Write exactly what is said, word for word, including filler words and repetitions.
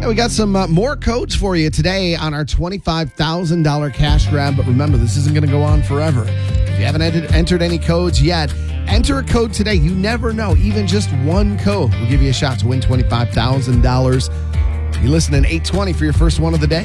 Hey, we got some uh, more codes for you today on our twenty-five thousand dollars cash grab. But remember, this isn't going to go on forever. If you haven't entered, entered any codes yet, enter a code today. You never know. Even just one code will give you a shot to win twenty-five thousand dollars. You listening eight twenty for your first one of the day.